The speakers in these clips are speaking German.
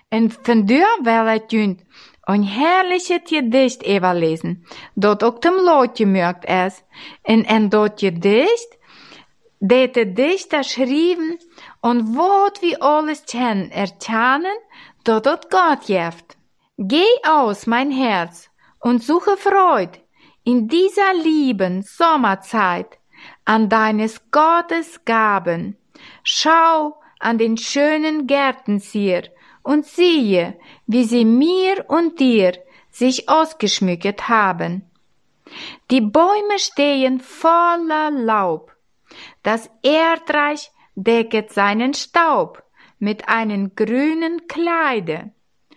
En vandaar wil ik junt een herrliche gedicht even lezen, dat ook dem Lot gemerkt is. En dat gedicht, dat de dichter schreven, en wat we alles kennen, erkennen, dat het Gott gibt. Geh aus, mein Herz, und suche Freud in dieser lieben Sommerzeit an deines Gottes Gaben. Schau an den schönen Gärtenzier und siehe, wie sie mir und dir sich ausgeschmückt haben. Die Bäume stehen voller Laub. Das Erdreich decket seinen Staub mit einem grünen Kleide.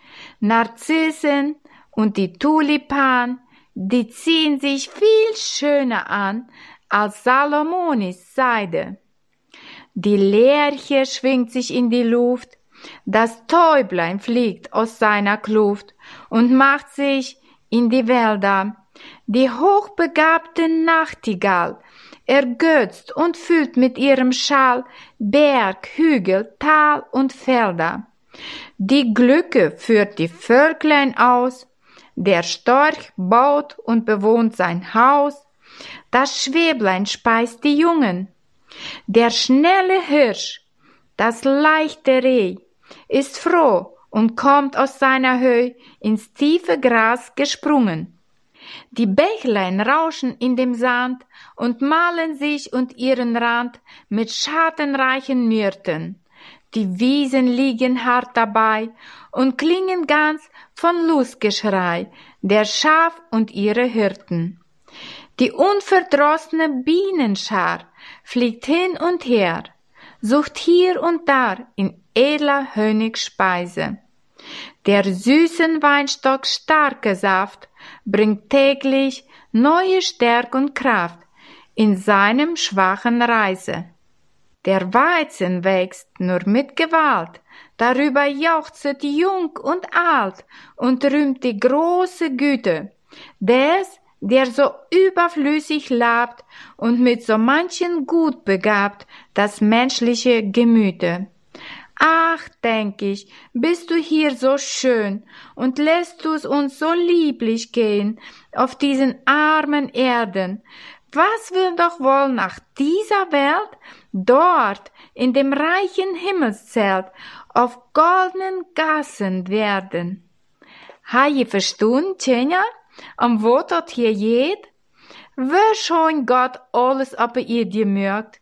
Narzissen und die Tulipan, die ziehen sich viel schöner an als Salomonis Seide. Die Lerche schwingt sich in die Luft, das Täublein fliegt aus seiner Kluft und macht sich in die Wälder. Die hochbegabte Nachtigall ergötzt und füllt mit ihrem Schall Berg, Hügel, Tal und Felder. Die Glücke führt die Völklein aus, der Storch baut und bewohnt sein Haus, das Schwäblein speist die Jungen. Der schnelle Hirsch, das leichte Reh, ist froh und kommt aus seiner Höhe ins tiefe Gras gesprungen. Die Bächlein rauschen in dem Sand und malen sich und ihren Rand mit schattenreichen Myrten. Die Wiesen liegen hart dabei und klingen ganz von Lustgeschrei der Schaf und ihre Hirten. Die unverdrossene Bienenschar fliegt hin und her, sucht hier und da in edler Honig Speise. Der süßen Weinstock starke Saft bringt täglich neue Stärke und Kraft in seinem schwachen Reise. Der Weizen wächst nur mit Gewalt, darüber jauchzet jung und alt und rühmt die große Güte des, der so überflüssig labt und mit so manchen Gut begabt das menschliche Gemüte. Ach, denk ich, bist du hier so schön und lässt du's uns so lieblich gehen auf diesen armen Erden. Was will doch wohl nach dieser Welt dort in dem reichen Himmelszelt auf goldenen Gassen werden? Ha je verstund, Tjenja, wat dat hier geht? We schon Gott alles op ihr gemerkt?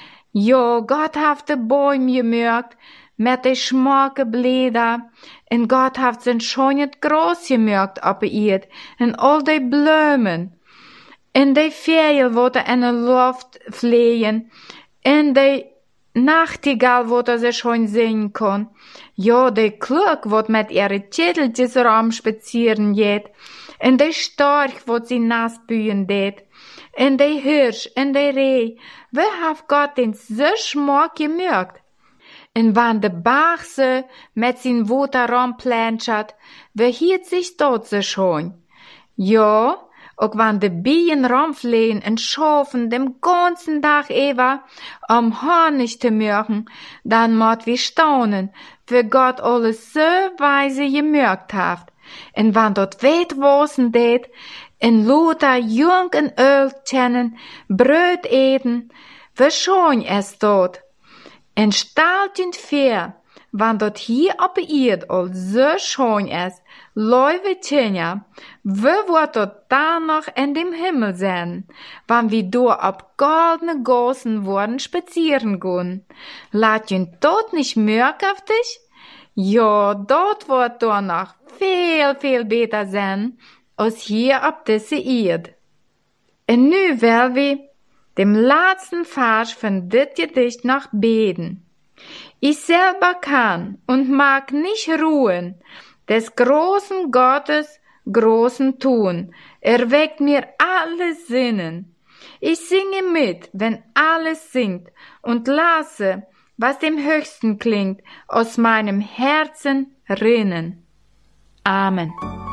Jo, Gott heeft de boom gemerkt met de schmakke Blätter, en Gott heeft zijn schönes Gras gemerkt op ihr, en al die Blumen. En die Vögel, wat in de Luft fliegen, en die Nachtigall, wat sie schon singen kann. Ja, die Klug, wat mit ihre Titeltjes rum spazieren geht, en die Storch, wat sie nass bühen det, en die Hirsch, en die Reh, wie hat Gott den so schmack gemerkt? En wann de Bachse mit sin Wutter rumplänschert, wie hielt sich dort so schon? Ja, auch wann de Bienen rumfliehen en schaffen dem ganzen Tag über, Honig zu mürken, dann mord wir staunen, wie Gott alles so weise gemerkt hat. En wann dort weit wosen det, en Lothar jung en Öl kennen, Bröt eten, wie schon es dort. En stahltend fair, wann dort hier op Erd al so schön ist, Leuwe Tjenja, wie wird dort da noch in dem Himmel sein, wann wir da op goldene Gossen worden spazieren gehen? Laat je dort nicht merkwürdig? Ja, dort wird da noch viel, viel besser sein, als hier op diese Erd. En nu will wir dem letzten Vers von dit Gedicht noch beten. Ich selber kann und mag nicht ruhen, des großen Gottes großen Tun, erweckt mir alle Sinnen. Ich singe mit, wenn alles singt, und lasse, was dem Höchsten klingt, aus meinem Herzen rinnen. Amen.